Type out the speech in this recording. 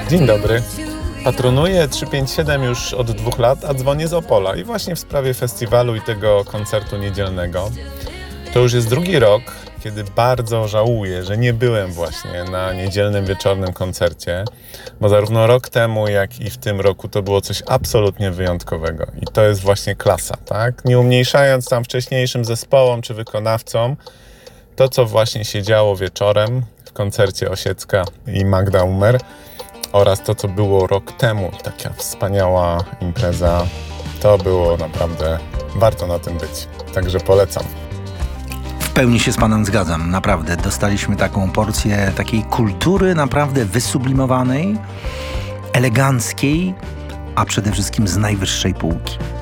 Dzień dobry. Patronuję 357 już od 2 lat, a dzwonię z Opola i właśnie w sprawie festiwalu i tego koncertu niedzielnego. To już jest drugi rok, kiedy bardzo żałuję, że nie byłem właśnie na niedzielnym wieczornym koncercie, bo zarówno rok temu, jak i w tym roku to było coś absolutnie wyjątkowego. I to jest właśnie klasa, tak? Nie umniejszając tam wcześniejszym zespołom czy wykonawcom, to co właśnie się działo wieczorem w koncercie Osiecka i Magda Umer oraz to co było rok temu, taka wspaniała impreza, to było naprawdę warto na tym być. Także polecam. W pełni się z panem zgadzam, naprawdę. Dostaliśmy taką porcję takiej kultury naprawdę wysublimowanej, eleganckiej, a przede wszystkim z najwyższej półki.